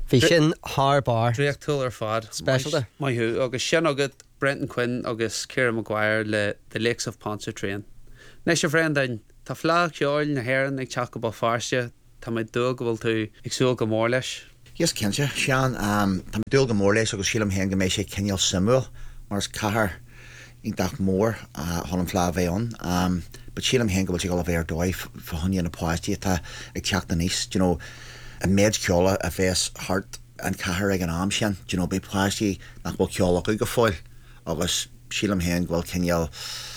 Bhí sin thar bar Dréachtul ar fad. Special de. Mai hu agus sin agad Brenton Quinn agus Ciara Maguire le The Lakes of Pontchartrain. Nes sé bhrean dain tá phleach ceáil na hhéireann ag teach go ba farste tá mé dul go bhfuil tú ag súil go mór leis. Yes, Kenja, Sean, tá dul go mór leis agus sílam hen go mééis sé Kenyal Samuel mars cahar in dach mór honam flá bhéon. But sílam hen go bhfuil sé go bhéir dóibh fa hunne na páistí tá ag teach na níos, you know, a méid ceola a bheits hart an cahar ag an am sin, you know, be páistí nach bhfuil ceola go fáil agus sílam hen go bhfuil Kenyal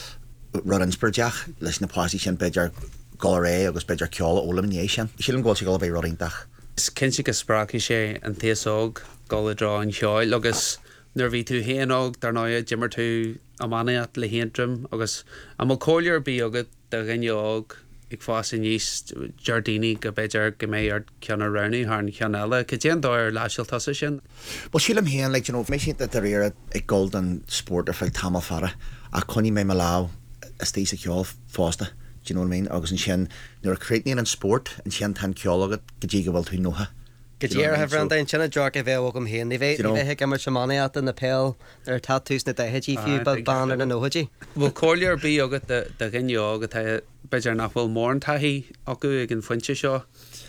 rudinsperdeach leis na páistí sin beidir golré agus beidir ceola ólam níéis sin. Sílam go bhfuil sé go bhéir rodintach. Cin si go spráci sé an téasóg gola drá an teáil agus nuair bhí tú héanóg dar náid Jimmar tú amanaíocht le héantrim agus am cóir bí agad de ghinneóg ag fása níos Jardini go beidir go méid ar ceanna ronaí th an cean eile go dtéan dáir leisiiltasa sin. Well, sílam hen, like, you know, mé sin that ar ag golden sport ar fel tamal fara a conní mé malá a stí sa ceol fásta. Do you know what I mean? Agus an sin nuair a creating an sport an sin tan ceol agad go dtí go bhfuil tú nutha. Gajéir ha bhrean dain sinna George a bheith ógam héan. Ní bheith hic mar semánaíocht in na péal ar tatús na daithetí fiú bag ban ar na nóhatí. Bhfuil cóir bí agad de ghinneóg a beidir nach bhfuil mór an taithí acu ag an foiinte seo.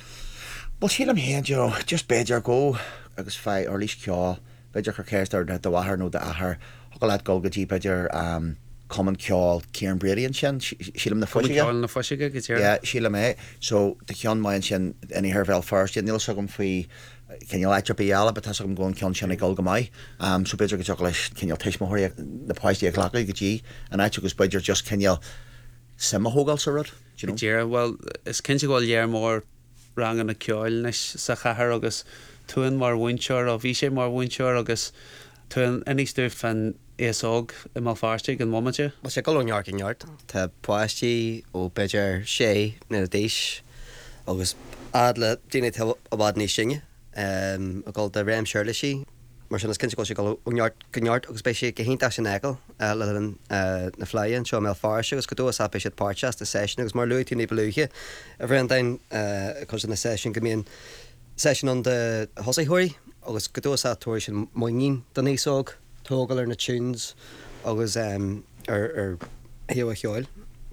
Well, sílam hen, you know, just beidir go agus fai ar lís ceol beidir chu céir de wahar nó de ahar hogalad go gotí beidir common ceol Kieran Brady an sin sílam na Ceáil fuisiige. na foisiige go tíir. Yeah, sílam é. So de cean mai an sin in her vel first, níl sogam faoi Kenyal aitir bíala, but tá sogam gón cean sin ag gol go mai. So beidir go teach leis Kenyal teismóirí na páistí ag ghlacha go dtí an aitir agus beidir just Kenyal simahógal sa rud. Do you know? Díra, well, is cinnte gáil dhéar mór rangan na ceáil nes sa chahar agus tuan mar winseir a bhí sé mar winseir agus tuan inistú fan éasóg I má fáiste an momente. Well, sé go leart in yard. Tá páistí ó beidir sé na déis agus adla daine te abad ní singe a gáil de réim seirla sí. Mar sin cinnte go sé go gneart agus bei sé go hénta sin egal le na flyin seo mé fáiste agus go dúas a sé páirteas na session agus mar luútí ní beluúche a bhrean dain cos na session go míon session an de hosaíthóirí agus go dúas a tuair sin moingín don níosóg tógal ar na tunes agus ar hiú a cheáil.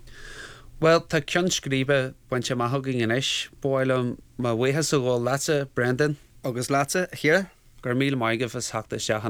Well, tá cean scríbe bainte maithagin inis báilm má bhuithe sa gáil lása Brendan Agus lása chéra gur míle maigah is heachta seachan